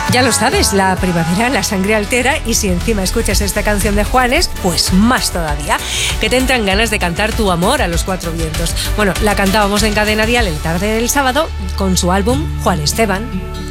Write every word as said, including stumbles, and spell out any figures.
Ya lo sabes, la primavera la sangre altera y si encima escuchas esta canción de Juanes, pues más todavía, que te entran ganas de cantar tu amor a los cuatro vientos. Bueno, la cantábamos en Cadena Dial el tarde del sábado con su álbum Juan Esteban.